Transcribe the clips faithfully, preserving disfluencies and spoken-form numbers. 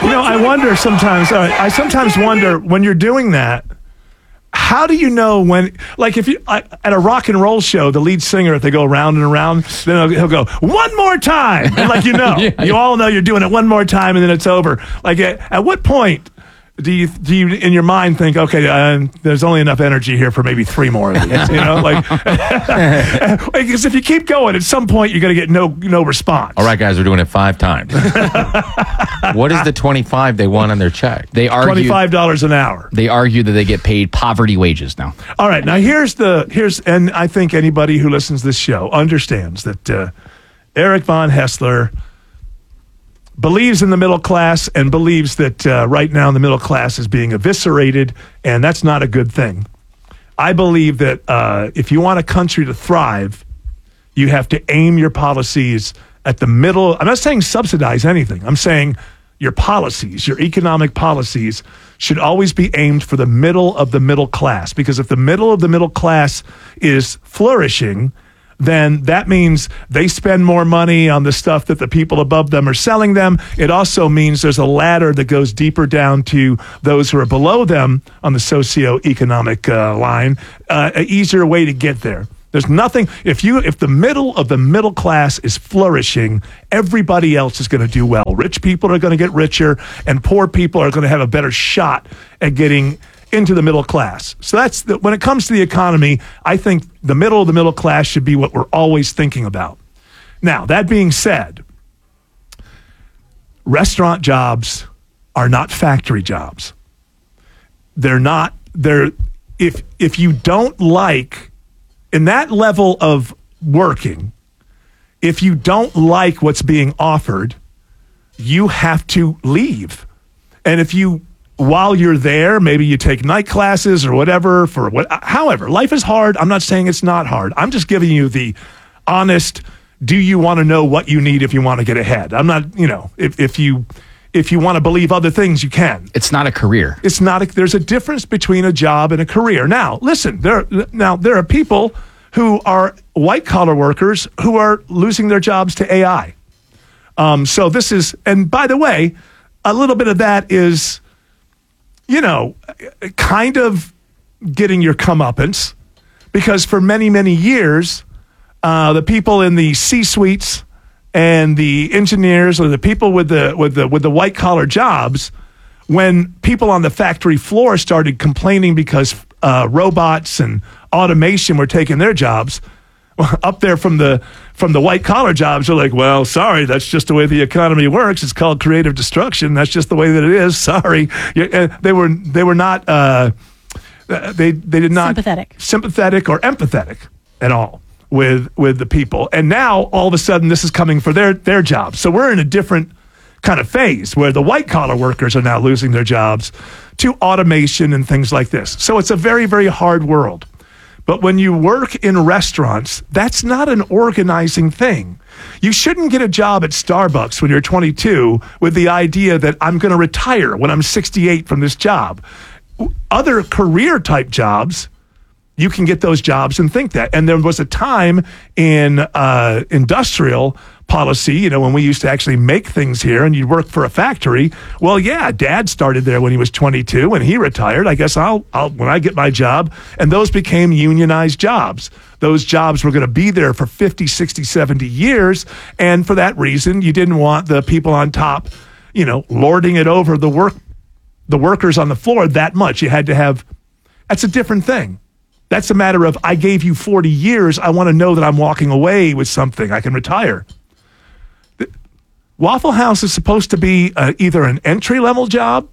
You know, I wonder sometimes, uh, I sometimes wonder when you're doing that, how do you know when, like if you, uh, at a rock and roll show, the lead singer, if they go round and around, then he'll, he'll go, one more time. And like, you know, yeah, you yeah. all know you're doing it one more time and then it's over. Like at, at what point do you, do you in your mind think, okay, uh, there's only enough energy here for maybe three more of these, you know, like, because if you keep going, at some point you're going to get no, no response. All right, guys, we're doing it five times. What is the twenty-five they want on their check? They argue twenty-five dollars an hour. They argue that they get paid poverty wages now. All right. Now here's the, here's, and I think anybody who listens to this show understands that uh, Eric Von Haessler believes in the middle class and believes that uh, right now the middle class is being eviscerated, and that's not a good thing. I believe that uh, if you want a country to thrive, you have to aim your policies at the middle. I'm not saying subsidize anything. I'm saying your policies, your economic policies should always be aimed for the middle of the middle class, because if the middle of the middle class is flourishing, then that means they spend more money on the stuff that the people above them are selling them. It also means there's a ladder that goes deeper down to those who are below them on the socioeconomic uh, line, uh, an easier way to get there. There's nothing, if you if the middle of the middle class is flourishing, everybody else is going to do well. Rich people are going to get richer, and poor people are going to have a better shot at getting into the middle class. So that's the, when it comes to the economy, I think the middle of the middle class should be what we're always thinking about. Now, that being said, restaurant jobs are not factory jobs. They're not, they're, if, if you don't like, in that level of working, if you don't like what's being offered, you have to leave. And if you, while you're there, maybe you take night classes or whatever for what, however, life is hard. I'm not saying it's not hard. I'm just giving you the honest, do you want to know what you need if you want to get ahead? I'm not, you know, if, if you, if you want to believe other things, you can. It's not a career. It's not a, there's a difference between a job and a career. Now, listen, there, now there are people who are white collar workers who are losing their jobs to A I. Um, so this is, and by the way, a little bit of that is, you know, kind of getting your comeuppance, because for many, many years, uh, the people in the C-suites and the engineers or the people with the with the with the white collar jobs, when people on the factory floor started complaining because uh, robots and automation were taking their jobs, up there from the from the white collar jobs are like, well, sorry, that's just the way the economy works. It's called creative destruction. That's just the way that it is. Sorry, they were they were not uh, they they did not sympathetic sympathetic or empathetic at all with with the people. And now all of a sudden this is coming for their their jobs. So we're in a different kind of phase where the white collar workers are now losing their jobs to automation and things like this. So it's a very, very hard world. But when you work in restaurants, that's not an organizing thing. You shouldn't get a job at Starbucks when you're twenty-two with the idea that I'm going to retire when I'm sixty-eight from this job. Other career type jobs, you can get those jobs and think that. And there was a time in uh, industrial policy, you know, when we used to actually make things here and you'd work for a factory. Well, yeah, Dad started there when he was twenty-two and he retired. I guess I'll, I'll when I get my job. And those became unionized jobs. Those jobs were going to be there for fifty, sixty, seventy years. And for that reason, you didn't want the people on top, you know, lording it over the work, the workers on the floor that much. You had to have, that's a different thing. That's a matter of, I gave you forty years. I want to know that I'm walking away with something. I can retire. Waffle House is supposed to be uh, either an entry-level job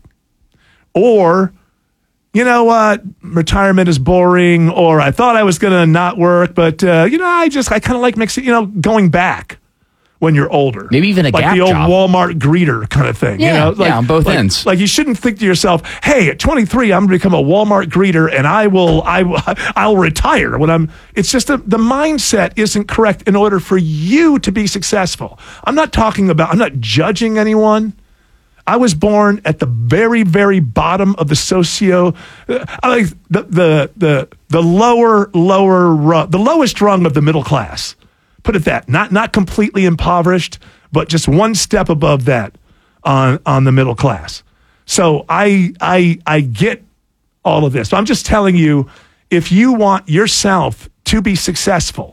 or, you know what, retirement is boring, or I thought I was going to not work, but, uh, you know, I just, I kind of like mixing, you know, going back when you're older. Maybe even a like Gap the old job. Walmart greeter kind of thing. Yeah, you know? like, yeah, on both like, ends. Like you shouldn't think to yourself, hey, at twenty-three, I'm going to become a Walmart greeter and I will, I will, I'll retire when I'm, it's just a, the mindset isn't correct in order for you to be successful. I'm not talking about, I'm not judging anyone. I was born at the very, very bottom of the socio, uh, I like the, the, the, the lower, lower, rung, the lowest rung of the middle class. Put it that, not, not completely impoverished, but just one step above that. on on the middle class. So I I I get all of this. So I'm just telling you, if you want yourself to be successful,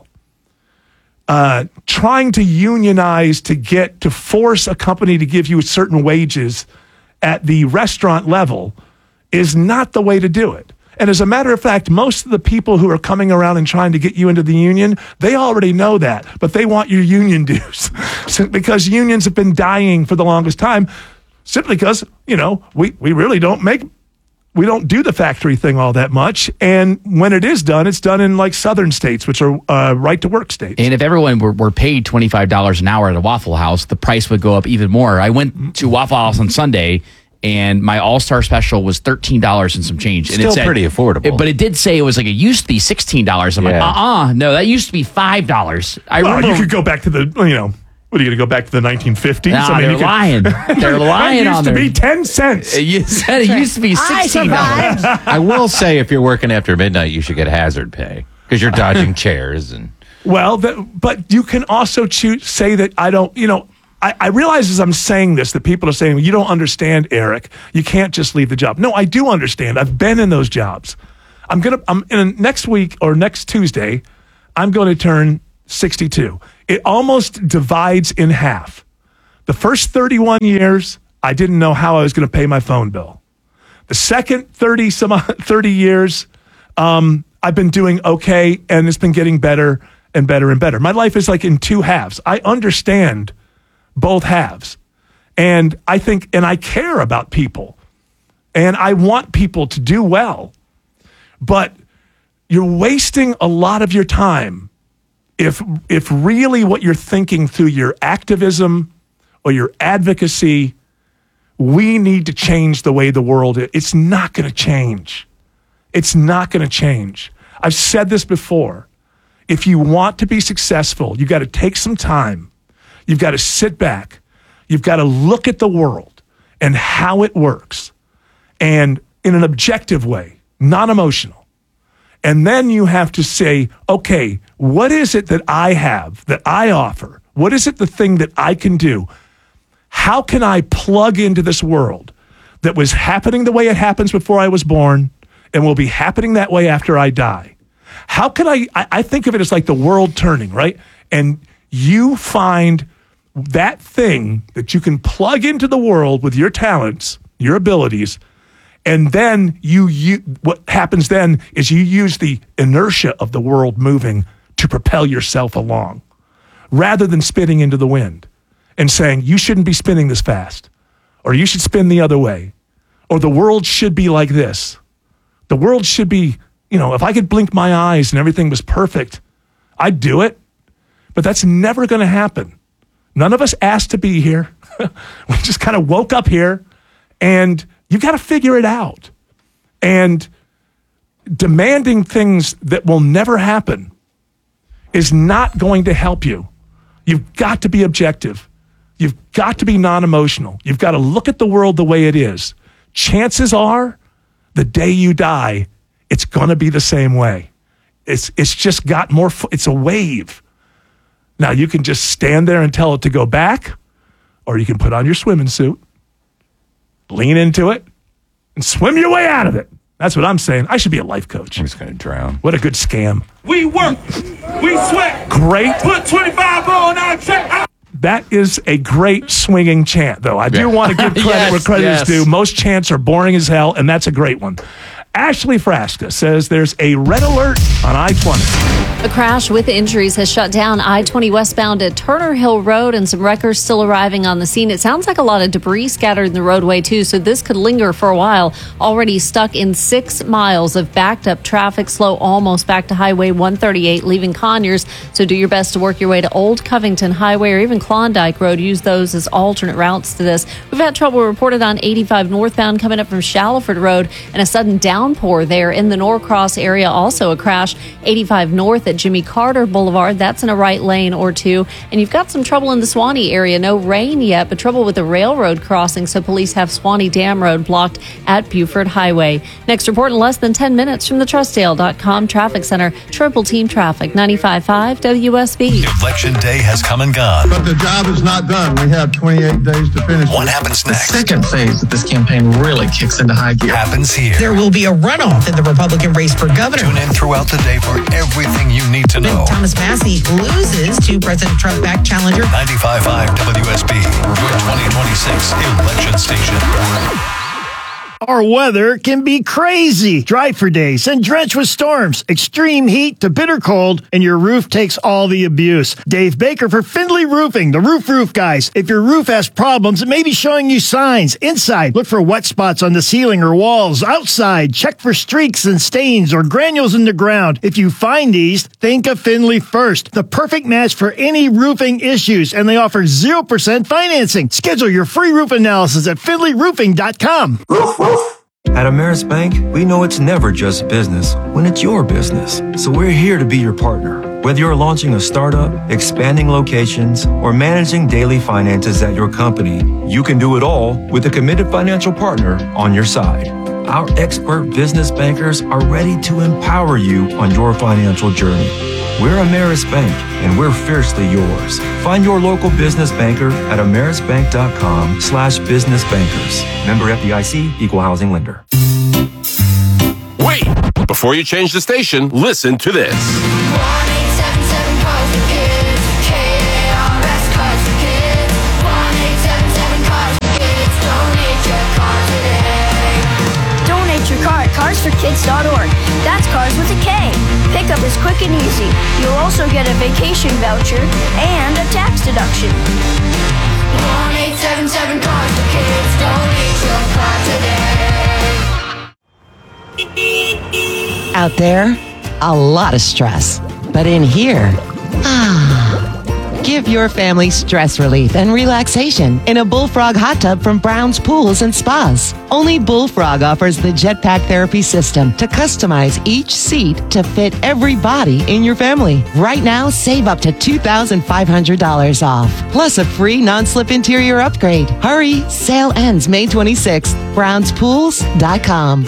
uh, trying to unionize to get to force a company to give you certain wages at the restaurant level is not the way to do it. And as a matter of fact, most of the people who are coming around and trying to get you into the union, they already know that, but they want your union dues because unions have been dying for the longest time simply because, you know, we, we really don't make, we don't do the factory thing all that much. And when it is done, it's done in like southern states, which are uh, right to work states. And if everyone were, were paid twenty-five dollars an hour at a Waffle House, the price would go up even more. I went to Waffle House on Sunday, and my all-star special was thirteen dollars and some change. And Still it said, pretty affordable. It, but it did say it was like, it used to be sixteen dollars. I'm Yeah. like, uh-uh, no, that used to be five dollars. I Well, remember. you could go back to the, you know, what are you going to go back to the nineteen fifties? Nah, they're you could- lying. They're lying It used on to there. be ten cents. You said it used to be sixteen dollars. I will say, if you're working after midnight, you should get hazard pay because you're dodging chairs and. Well, the, but you can also choose, say that I don't, you know, I, I realize as I'm saying this that people are saying, you don't understand, Eric. You can't just leave the job. No, I do understand. I've been in those jobs. I'm going to, I'm in next week or next Tuesday, I'm going to turn sixty-two. It almost divides in half. The first thirty-one years, I didn't know how I was going to pay my phone bill. The second thirty some thirty years, um, I've been doing okay, and it's been getting better and better and better. My life is like in two halves. I understand both halves. And I think, and I care about people. And I want people to do well. But you're wasting a lot of your time if if really what you're thinking through your activism or your advocacy, we need to change the way the world is. It's not going to change. It's not going to change. I've said this before. If you want to be successful, you got to take some time. You've got to sit back. You've got to look at the world and how it works, and in an objective way, not emotional. And then you have to say, okay, what is it that I have, that I offer? What is it, the thing that I can do? How can I plug into this world that was happening the way it happens before I was born and will be happening that way after I die? How can I, I, I think of it as like the world turning, right? And you find that thing that you can plug into the world with your talents, your abilities, and then you, you what happens then is you use the inertia of the world moving to propel yourself along rather than spinning into the wind and saying, you shouldn't be spinning this fast, or you should spin the other way, or the world should be like this. The world should be, you know, if I could blink my eyes and everything was perfect, I'd do it. But that's never going to happen. None of us asked to be here. We just kind of woke up here, and you got to figure it out. And demanding things that will never happen is not going to help you. You've got to be objective. You've got to be non-emotional. You've got to look at the world the way it is. Chances are, the day you die, it's going to be the same way. It's it's just got more, it's a wave. Now, you can just stand there and tell it to go back, or you can put on your swimming suit, lean into it, and swim your way out of it. That's what I'm saying. I should be a life coach. I'm just going to drown. What a good scam. We work, we sweat, Great. put twenty-five on our check. That is a great swinging chant, though. I do Yeah. want to give credit Yes, where credit yes. is due. Most chants are boring as hell, and that's a great one. Ashley Frasca says there's a red alert on I twenty. A crash with injuries has shut down I twenty westbound at Turner Hill Road, and some wreckers still arriving on the scene. It sounds like a lot of debris scattered in the roadway, too, so this could linger for a while. Already stuck in six miles of backed up traffic, slow almost back to Highway one thirty-eight, leaving Conyers. So do your best to work your way to Old Covington Highway or even Klondike Road. Use those as alternate routes to this. We've had trouble reported on eighty-five northbound coming up from Shallowford Road, and a sudden down downpour there in the Norcross area. Also a crash, eighty-five north at Jimmy Carter Boulevard. That's in a right lane or two. And you've got some trouble in the Swanee area. No rain yet, but trouble with the railroad crossing. So police have Swanee Dam Road blocked at Buford Highway. Next report in less than ten minutes from the Trustdale dot com Traffic Center. Triple Team Traffic, ninety-five point five W S B. Election day has come and gone. But the job is not done. We have twenty-eight days to finish. What happens next? The second phase of this campaign really kicks into high gear. Happens here. There will be a runoff in the Republican race for governor. Tune in throughout the day for everything you need to know. Thomas Massey loses to President Trump-backed challenger. ninety-five point five W S B, your twenty twenty-six election station. Our weather can be crazy. Dry for days and drenched with storms. Extreme heat to bitter cold, and your roof takes all the abuse. Dave Baker for Findlay Roofing, the Roof Roof guys. If your roof has problems, it may be showing you signs. Inside, look for wet spots on the ceiling or walls. Outside, check for streaks and stains or granules in the ground. If you find these, think of Findlay first. The perfect match for any roofing issues, and they offer zero percent financing. Schedule your free roof analysis at Findlay Roofing dot com. Roof, roof. At Ameris Bank, we know it's never just business when it's your business. So we're here to be your partner. Whether you're launching a startup, expanding locations, or managing daily finances at your company, you can do it all with a committed financial partner on your side. Our expert business bankers are ready to empower you on your financial journey. We're Ameris Bank, and we're fiercely yours. Find your local business banker at amerisbank.com slash business bankers. Member F D I C, Equal Housing Lender. Wait! Before you change the station, listen to this. Donate your car at cars for kids dot org. That's cars with a K. Pickup is quick and easy. You'll also get a vacation voucher and a tax deduction. one eight seven seven cars for kids. Donate your car today. Out there, a lot of stress. But in here, ah, give your family stress relief and relaxation in a Bullfrog hot tub from Brown's Pools and Spas. Only Bullfrog offers the Jetpack Therapy System to customize each seat to fit every body in your family. Right now, save up to two thousand five hundred dollars off, plus a free non-slip interior upgrade. Hurry, sale ends May twenty-sixth. Browns Pools dot com.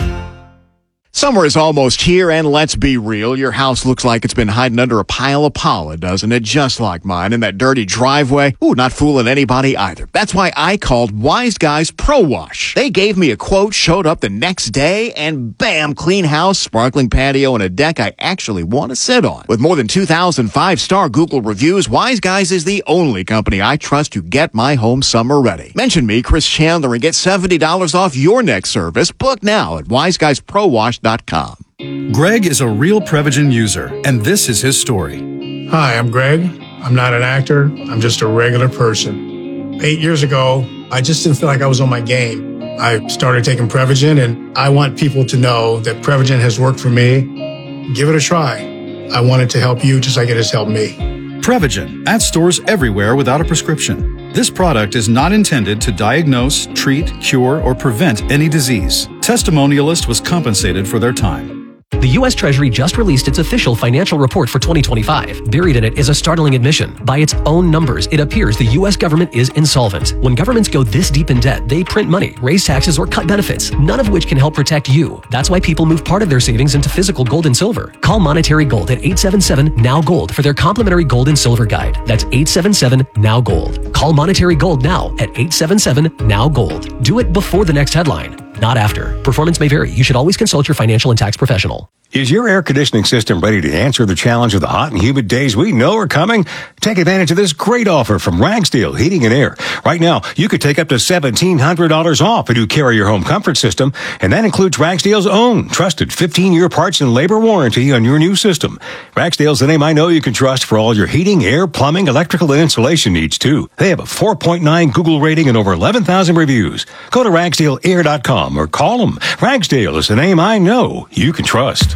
Summer is almost here, and let's be real, your house looks like it's been hiding under a pile of pollen, doesn't it? Just like mine in that dirty driveway. Ooh, not fooling anybody either. That's why I called Wise Guys Pro Wash. They gave me a quote, showed up the next day, and bam, clean house, sparkling patio, and a deck I actually want to sit on. With more than two thousand five-star Google reviews, Wise Guys is the only company I trust to get my home summer ready. Mention me, Chris Chandler, and get seventy dollars off your next service. Book now at wise guys pro wash dot com. Greg is a real Prevagen user, and this is his story. Hi, I'm Greg. I'm not an actor. I'm just a regular person. Eight years ago, I just didn't feel like I was on my game. I started taking Prevagen, and I want people to know that Prevagen has worked for me. Give it a try. I want it to help you just like it has helped me. Prevagen, at stores everywhere without a prescription. This product is not intended to diagnose, treat, cure, or prevent any disease. Testimonialist was compensated for their time. The U S Treasury just released its official financial report for twenty twenty-five. Buried in it is a startling admission. By its own numbers, it appears the U S government is insolvent. When governments go this deep in debt, they print money, raise taxes, or cut benefits, none of which can help protect you. That's why people move part of their savings into physical gold and silver. Call Monetary Gold at eight seven seven, N O W Gold for their complimentary gold and silver guide. That's eight seven seven, N O W Gold. Call Monetary Gold now at eight seven seven, N O W Gold. Do it before the next headline, not after. Performance may vary. You should always consult your financial and tax professional. Is your air conditioning system ready to answer the challenge of the hot and humid days we know are coming? Take advantage of this great offer from Ragsdale Heating and Air. Right now, you could take up to seventeen hundred dollars off if you carry your home comfort system, and that includes Ragsdale's own trusted fifteen-year parts and labor warranty on your new system. Ragsdale's the name I know you can trust for all your heating, air, plumbing, electrical, and insulation needs, too. They have a four point nine Google rating and over eleven thousand reviews. Go to ragsdale air dot com or call them. Ragsdale is the name I know you can trust.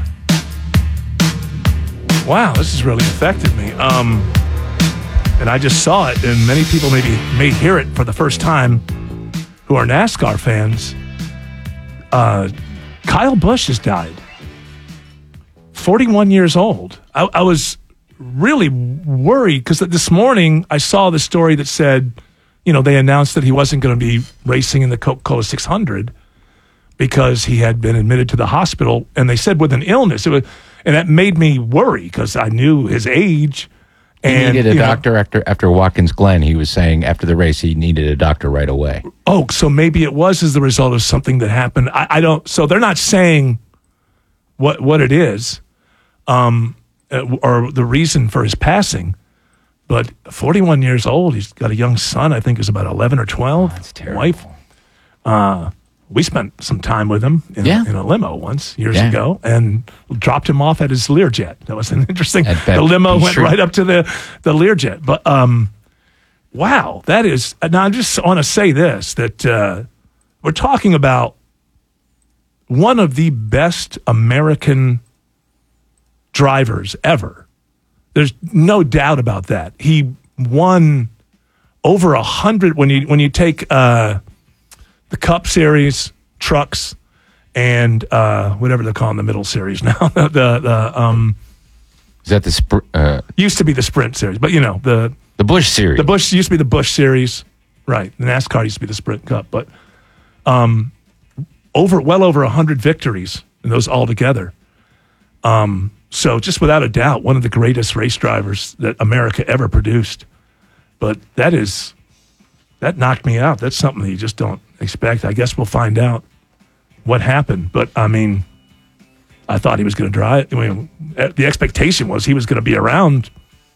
Wow, this has really affected me. Um, and I just saw it, and many people maybe may hear it for the first time who are NASCAR fans. Uh, Kyle Busch has died. forty-one years old. I, I was really worried because this morning I saw the story that said, you know, they announced that he wasn't going to be racing in the Coca-Cola six hundred because he had been admitted to the hospital, and they said with an illness. It was, and that made me worry because I knew his age. He And, needed a you know, doctor after after Watkins Glen. He was saying after the race he needed a doctor right away. Oh, so maybe it was as the result of something that happened. I, I don't. So they're not saying what what it is, um, uh, or the reason for his passing. But forty-one years old, he's got a young son. I think is about eleven or twelve. Oh, that's terrible. Wife. Uh, we spent some time with him in, Yeah. a, in a limo once years Yeah. ago, and dropped him off at his Learjet. That was an interesting. At that The limo went Street. right up to the the Learjet. But um, wow, that is. Now I just want to say this: that uh, we're talking about one of the best American drivers ever. There's no doubt about that. He won over a hundred when you when you take uh, the Cup Series trucks and uh, whatever they're calling the middle series now. the the um, Is that the sp- uh, used to be the Sprint Series, but you know the the Busch series? the Busch used to be the Busch Series, right? The NASCAR used to be the Sprint Cup, but um, over well over a hundred victories in those all together. Um, so just without a doubt, one of the greatest race drivers that America ever produced. But that is that knocked me out. That's something that you just don't expect. I guess we'll find out what happened. But I mean, I thought he was going to drive. I mean, the expectation was he was going to be around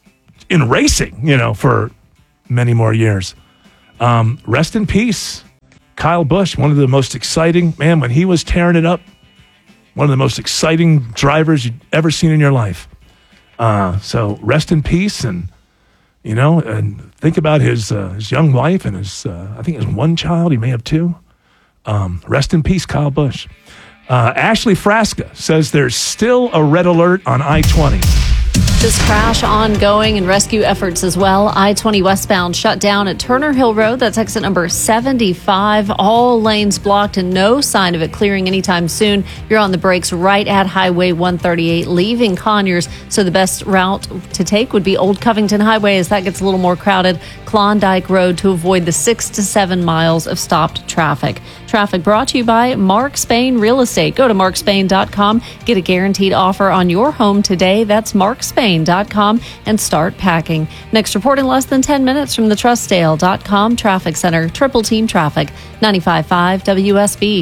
in racing, you know, for many more years. Um, rest in peace, Kyle Busch, one of the most exciting, man, when he was tearing it up, one of the most exciting drivers you've ever seen in your life. Uh, so rest in peace, and, you know, and think about his uh, his young wife and his, uh, I think his one child, he may have two. Um, rest in peace, Kyle Busch. Uh, Ashley Frasca says there's still a red alert on I twenty. This crash ongoing and rescue efforts as well. I twenty westbound shut down at Turner Hill Road. That's exit number seventy-five. All lanes blocked and no sign of it clearing anytime soon. You're on the brakes right at Highway one thirty-eight, leaving Conyers. So the best route to take would be Old Covington Highway as that gets a little more crowded. Klondike Road to avoid the six to seven miles of stopped traffic. Traffic brought to you by Mark Spain Real Estate. Go to mark spain dot com. Get a guaranteed offer on your home today. That's mark spain dot com and start packing. Next report in less than ten minutes from the trustdale dot com Traffic Center. Triple Team Traffic. ninety-five point five W S B.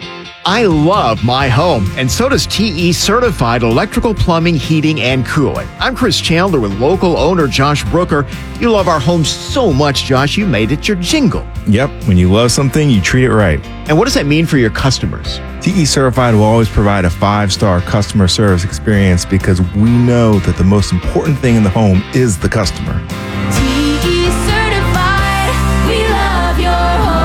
I love my home, and so does T E Certified Electrical Plumbing, Heating, and Cooling. I'm Chris Chandler with local owner Josh Brooker. You love our home so much, Josh, you made it your jingle. Yep, when you love something, you treat it right. And what does that mean for your customers? T E Certified will always provide a five-star customer service experience because we know that the most important thing in the home is the customer. T E certified, we love your home.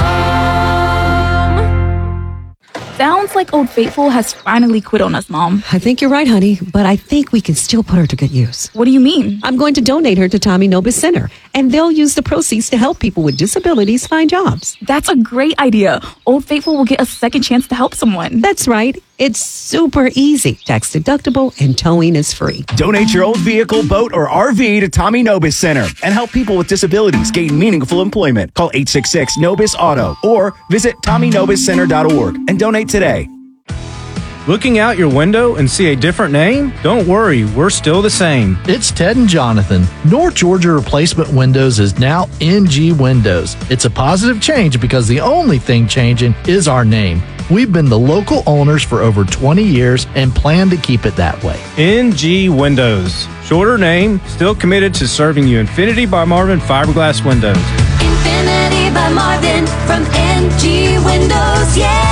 Sounds like Old Faithful has finally quit on us, Mom. I think you're right, honey, but I think we can still put her to good use. What do you mean? I'm going to donate her to Tommy Nobis Center, and they'll use the proceeds to help people with disabilities find jobs. That's a great idea. Old Faithful will get a second chance to help someone. That's right. It's super easy, tax deductible, and towing is free. Donate your old vehicle, boat, or R V to Tommy Nobis Center and help people with disabilities gain meaningful employment. Call eight six six Nobis Auto or visit tommy nobis center dot org and donate today. Looking out your window and see a different name? Don't worry, we're still the same. It's Ted and Jonathan. North Georgia Replacement Windows is now N G Windows. It's a positive change because the only thing changing is our name. We've been the local owners for over twenty years and plan to keep it that way. N G Windows. Shorter name, still committed to serving you Infinity by Marvin fiberglass windows. Infinity by Marvin from N G Windows, yeah!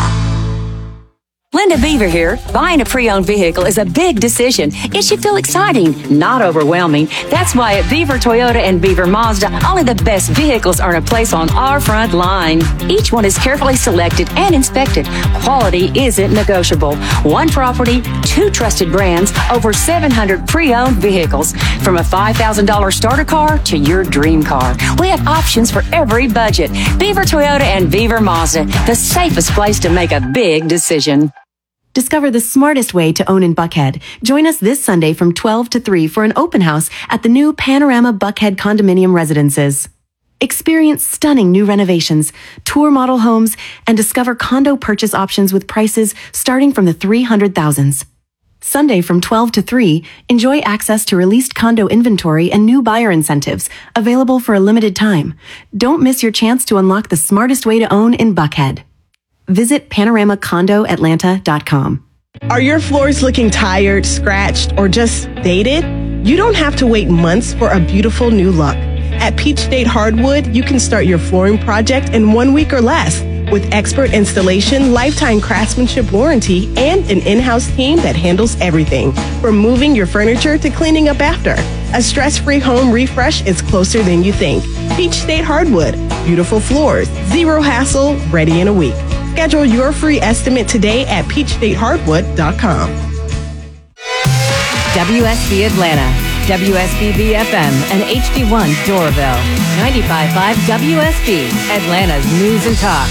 Linda Beaver here. Buying a pre-owned vehicle is a big decision. It should feel exciting, not overwhelming. That's why at Beaver Toyota and Beaver Mazda, only the best vehicles earn a place on our front line. Each one is carefully selected and inspected. Quality isn't negotiable. One property, two trusted brands, over seven hundred pre-owned vehicles. From a five thousand dollars starter car to your dream car. We have options for every budget. Beaver Toyota and Beaver Mazda, the safest place to make a big decision. Discover the smartest way to own in Buckhead. Join us this Sunday from twelve to three for an open house at the new Panorama Buckhead Condominium Residences. Experience stunning new renovations, tour model homes, and discover condo purchase options with prices starting from the three hundred thousands. Sunday from twelve to three, enjoy access to released condo inventory and new buyer incentives available for a limited time. Don't miss your chance to unlock the smartest way to own in Buckhead. Visit panorama condo atlanta dot com. Are your floors looking tired, scratched, or just dated? You don't have to wait months for a beautiful new look. At Peach State Hardwood, you can start your flooring project in one week or less with expert installation, lifetime craftsmanship warranty, and an in-house team that handles everything from moving your furniture to cleaning up after. A stress-free home refresh is closer than you think. Peach State Hardwood, beautiful floors, zero hassle, ready in a week. Schedule your free estimate today at peach state hardwood dot com. W S B Atlanta, W S B B F M, and H D one Doraville. ninety-five point five W S B, Atlanta's news and talk.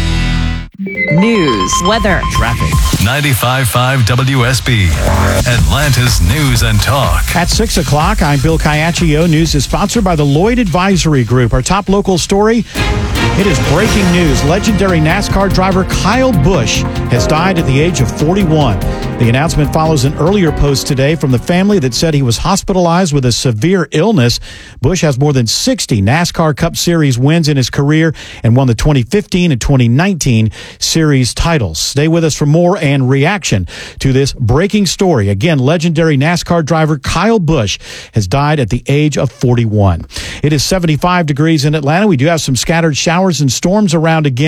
News, weather, traffic. ninety-five point five W S B, Atlanta's news and talk. At six o'clock, I'm Bill Caiaccio. News is sponsored by the Lloyd Advisory Group. Our top local story, it is breaking news. Legendary NASCAR driver Kyle Busch has died at the age of forty-one. The announcement follows an earlier post today from the family that said he was hospitalized with a severe illness. Busch has more than sixty NASCAR Cup Series wins in his career and won the twenty fifteen and twenty nineteen Series titles. Stay with us for more and reaction to this breaking story. Again, legendary NASCAR driver Kyle Busch has died at the age of forty-one. It is seventy-five degrees in Atlanta. We do have some scattered showers and storms around again.